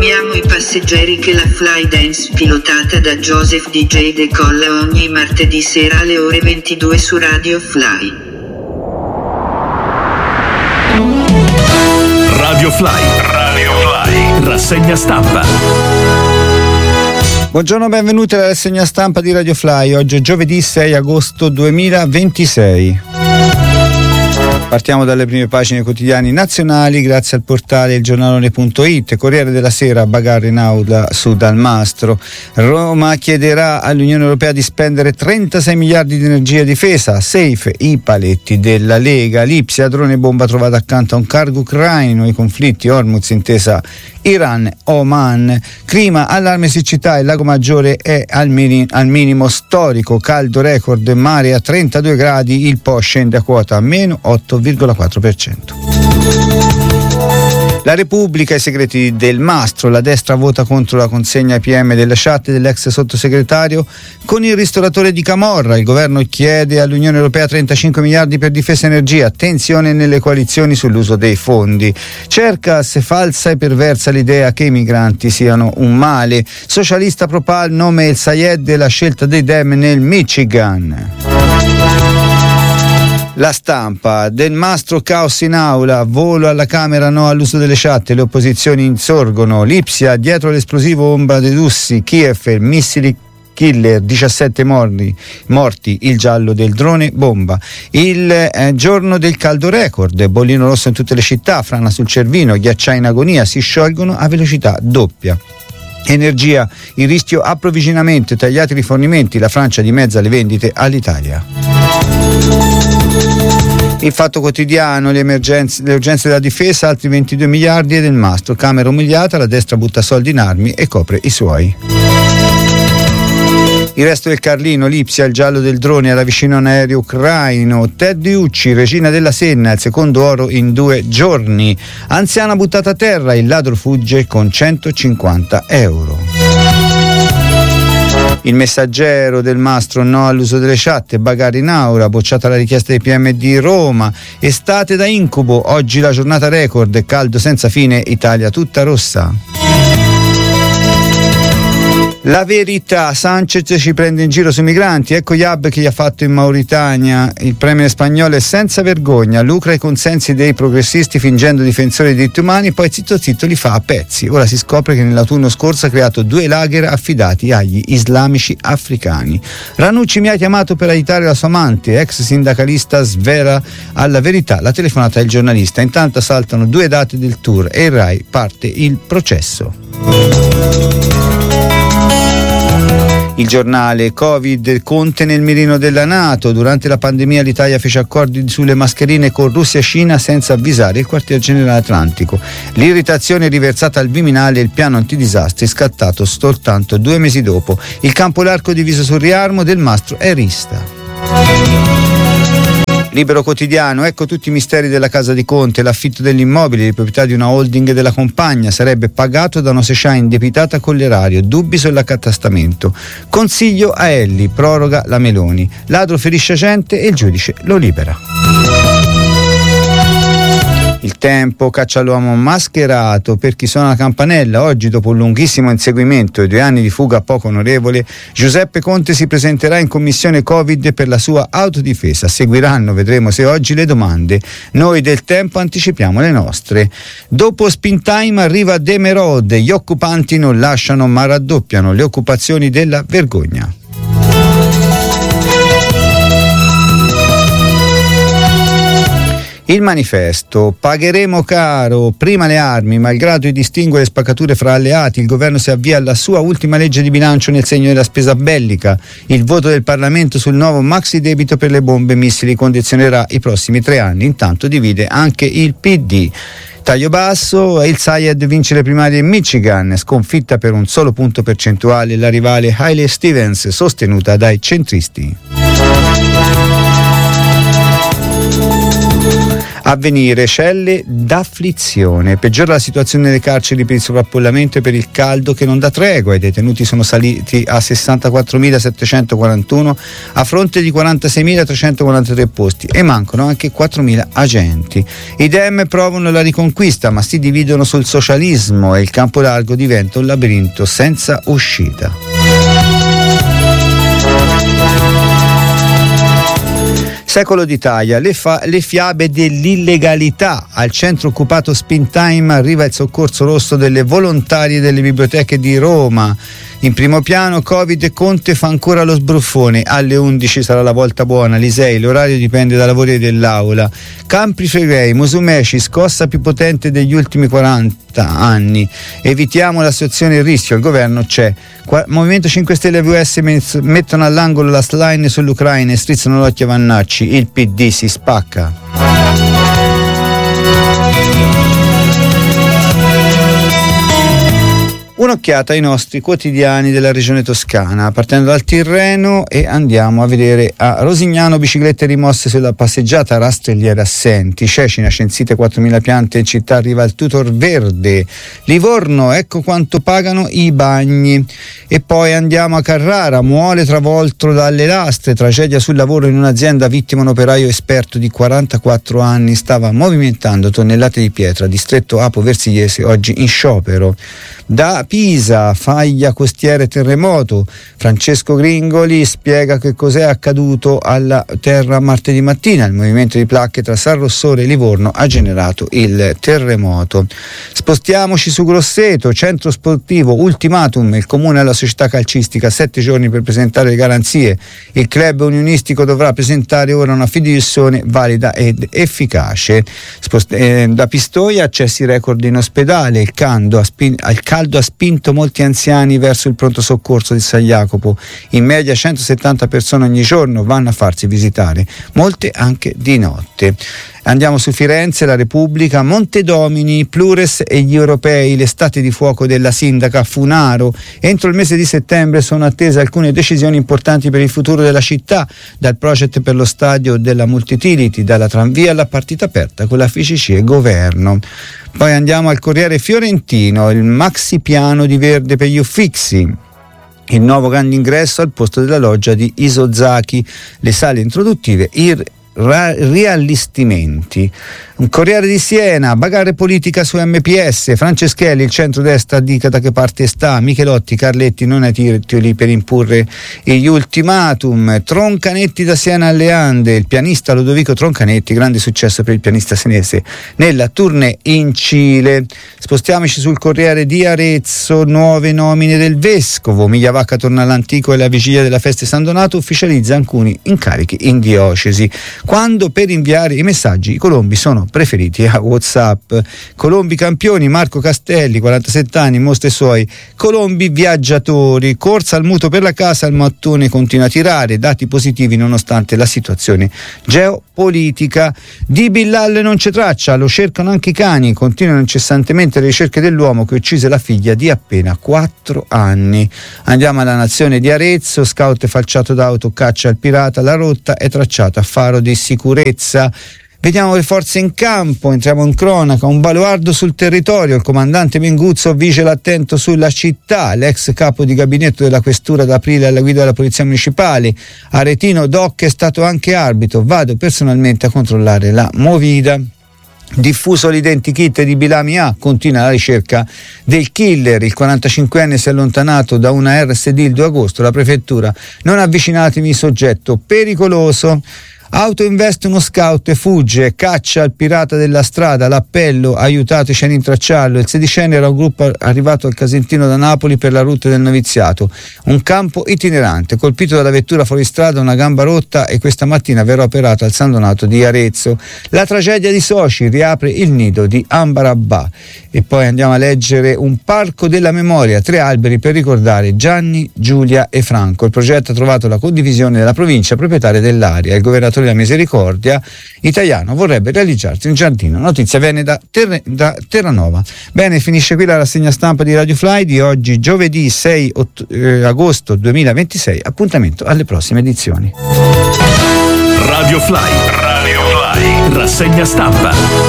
Informiamo i passeggeri che la Fly Dance pilotata da Joseph DJ decolla ogni martedì sera alle ore 22 su Radio Fly. Radio Fly, rassegna stampa. Buongiorno, benvenuti alla rassegna stampa di Radio Fly. Oggi è giovedì 6 agosto 2026. Partiamo dalle prime pagine quotidiani nazionali grazie al portale ilgiornalone.it. Corriere della Sera, bagarre in aula su Dalmastro. Roma chiederà all'Unione Europea di spendere 36 miliardi di energia e difesa. Safe i paletti della Lega. Lipsia, drone bomba trovato accanto a un cargo ucraino. I conflitti, Hormuz, intesa Iran-Oman. Clima, allarme siccità, il lago Maggiore è al minimo storico. Caldo record, mare a 32 gradi, il Po scende a quota meno 8,4%. La Repubblica, i segreti del Mastro, la destra vota contro la consegna ai PM della chat dell'ex sottosegretario con il ristoratore di Camorra. Il governo chiede all'Unione Europea 35 miliardi per difesa e energia, tensione nelle coalizioni sull'uso dei fondi. Cercas, falsa e perversa l'idea che i migranti siano un male. Socialista Propal, nome El Sayed e la scelta dei Dem nel Michigan. La Stampa, Del Mastro, caos in aula, volo alla Camera, no all'uso delle chat, le opposizioni insorgono. Lipsia, dietro l'esplosivo ombra dei russi, Kiev, missili killer, 17 morti, il giallo del drone bomba. Il giorno del caldo record, bollino rosso in tutte le città, frana sul Cervino, ghiacciai in agonia, si sciolgono a velocità doppia. Energia, il rischio approvvigionamento, tagliati i rifornimenti, la Francia dimezza le vendite all'Italia. Il Fatto Quotidiano, le urgenze della difesa, altri 22 miliardi e Del Mastro, Camera umiliata, la destra butta soldi in armi e copre i suoi. Il Resto del Carlino, Lipsia, il giallo del drone era vicino a un aereo ucraino. Ted Ucci, regina della Senna, il secondo oro in 2 giorni. Anziana buttata a terra, il ladro fugge con 150 euro. Il Messaggero, Del Mastro, no all'uso delle chat, bagarre in aula, bocciata la richiesta dei PM di Roma. Estate da incubo, oggi la giornata record, caldo senza fine, Italia tutta rossa. La Verità, Sanchez ci prende in giro sui migranti, ecco gli hub che gli ha fatto in Mauritania. Il premier spagnolo è senza vergogna, lucra i consensi dei progressisti fingendo difensori dei diritti umani, poi zitto zitto li fa a pezzi. Ora si scopre che nell'autunno scorso ha creato 2 lager affidati agli islamici africani. Ranucci mi ha chiamato per aiutare la sua amante, ex sindacalista svela alla Verità la telefonata del giornalista. Intanto saltano 2 date del tour e il Rai parte il processo. Il Giornale, Covid, Conte nel mirino della NATO. Durante la pandemia l'Italia fece accordi sulle mascherine con Russia e Cina senza avvisare il quartier generale atlantico. L'irritazione riversata al Viminale e il piano antidisastri scattato soltanto 2 mesi dopo. Il campo largo diviso sul riarmo, Del Mastro è rista. Libero Quotidiano, ecco tutti i misteri della casa di Conte, l'affitto dell'immobile di proprietà di una holding della compagna, sarebbe pagato da una società indebitata con l'erario, dubbi sull'accatastamento. Consiglio a Elli, proroga la Meloni, ladro ferisce agente e il giudice lo libera. Il Tempo, caccia all'uomo mascherato per chi suona la campanella. Oggi, dopo un lunghissimo inseguimento e 2 anni di fuga poco onorevole, Giuseppe Conte si presenterà in commissione Covid per la sua autodifesa. Seguiranno, vedremo se oggi, le domande. Noi del Tempo anticipiamo le nostre. Dopo Spin Time arriva Demerode, gli occupanti non lasciano ma raddoppiano le occupazioni della vergogna. Il Manifesto, pagheremo caro, prima le armi, malgrado i distinguo e le spaccature fra alleati, il governo si avvia alla sua ultima legge di bilancio nel segno della spesa bellica. Il voto del Parlamento sul nuovo maxi debito per le bombe e missili condizionerà i prossimi 3 anni, intanto divide anche il PD. Taglio basso, El Sayed vince le primarie in Michigan, sconfitta per un solo punto percentuale la rivale Hailey Stevens, sostenuta dai centristi. Avvenire, celle d'afflizione. Peggiora la situazione nelle carceri per il sovraffollamento e per il caldo che non dà tregua. I detenuti sono saliti a 64.741 a fronte di 46.343 posti e mancano anche 4.000 agenti. I Dem provano la riconquista ma si dividono sul socialismo e il campo largo diventa un labirinto senza uscita. Secolo d'Italia, le fiabe dell'illegalità. Al centro occupato Spintime arriva il soccorso rosso delle volontarie delle biblioteche di Roma. In primo piano Covid e Conte fa ancora lo sbruffone. Alle 11 sarà la volta buona, Lisei, l'orario dipende dai lavori dell'aula. Campi Flegrei, Musumeci, scossa più potente degli ultimi 40 anni. Evitiamo la situazione di rischio, il governo c'è. Movimento 5 Stelle e VS mettono all'angolo la slime sull'Ucraina e strizzano l'occhio a Vannacci. Il PD si spacca. Un'occhiata ai nostri quotidiani della regione toscana, partendo dal Tirreno e andiamo a vedere a Rosignano, biciclette rimosse sulla passeggiata, rastrelliere assenti. Cecina, censite 4.000 piante in città, arriva il tutor verde. Livorno, ecco quanto pagano i bagni. E poi andiamo a Carrara, muore travolto dalle lastre, tragedia sul lavoro in un'azienda, vittima un operaio esperto di 44 anni, stava movimentando tonnellate di pietra, distretto Apo Versigliese, oggi in sciopero. Da Pisa, faglia costiere terremoto, Francesco Gringoli spiega che cos'è accaduto alla terra martedì mattina. Il movimento di placche tra San Rossore e Livorno ha generato il terremoto. Spostiamoci su Grosseto, centro sportivo, ultimatum, il comune alla società calcistica, 7 giorni per presentare le garanzie. Il club unionistico dovrà presentare ora una fideiussione valida ed efficace. Da Pistoia, accessi record in ospedale, il caldo ha spinto molti anziani verso il pronto soccorso di San Jacopo. In media 170 persone ogni giorno vanno a farsi visitare, molte anche di notte. Andiamo su Firenze, la Repubblica, Montedomini, Plures e gli europei, l'estate di fuoco della sindaca Funaro. Entro il mese di settembre sono attese alcune decisioni importanti per il futuro della città, dal progetto per lo stadio della Multitility, dalla tranvia alla partita aperta con la FICC e governo. Poi andiamo al Corriere Fiorentino, il maxi piano di verde per gli Uffixi. Il nuovo grande ingresso al posto della loggia di Isozaki, le sale introduttive, riallestimenti. Un Corriere di Siena, bagarre politica su MPS, Franceschelli, il centrodestra dica da che parte sta, Michelotti, Carletti non ai titoli per imporre gli ultimatum. Troncanetti da Siena alle Ande, il pianista Lodovico Troncanetti, grande successo per il pianista senese nella tournée in Cile. Spostiamoci sul Corriere di Arezzo, nuove nomine del vescovo, Migliavacca torna all'antico e la vigilia della festa di San Donato ufficializza alcuni incarichi in diocesi. Quando per inviare i messaggi i colombi sono preferiti a WhatsApp. Colombi campioni, Marco Castelli, 47 anni, mostra i suoi colombi viaggiatori. Corsa al mutuo per la casa, il mattone continua a tirare, dati positivi nonostante la situazione geopolitica. Di Billalle non c'è traccia, lo cercano anche i cani, continuano incessantemente le ricerche dell'uomo che uccise la figlia di appena 4 anni. Andiamo alla Nazione di Arezzo, scout falciato d'auto caccia il pirata, la rotta è tracciata a faro di sicurezza. Vediamo le forze in campo, entriamo in cronaca, un baluardo sul territorio, il comandante Menguzzo vigila attento sulla città, l'ex capo di gabinetto della questura d'aprile alla guida della polizia municipale, Aretino Doc è stato anche arbitro, vado personalmente a controllare la movida. Diffuso l'identikit di Bilami A, continua la ricerca del killer, il 45enne si è allontanato da una RSD il 2 agosto, la prefettura, non avvicinatemi, soggetto pericoloso. Auto investe uno scout e fugge, caccia il pirata della strada, l'appello, aiutateci a rintracciarlo. Il sedicenne era un gruppo arrivato al Casentino da Napoli per la rotta del noviziato, un campo itinerante, colpito dalla vettura fuori strada, una gamba rotta e questa mattina verrà operato al San Donato di Arezzo. La tragedia di Soci, riapre il nido di Ambarabà. E poi andiamo a leggere un parco della memoria, 3 alberi per ricordare Gianni, Giulia e Franco. Il progetto ha trovato la condivisione della provincia proprietaria dell'area. Il governatore della Misericordia italiano vorrebbe realizzarsi un giardino. Notizia viene da Terranova. Bene, finisce qui la rassegna stampa di Radio Fly di oggi, giovedì 6 agosto 2026. Appuntamento alle prossime edizioni. Radio Fly. Rassegna stampa.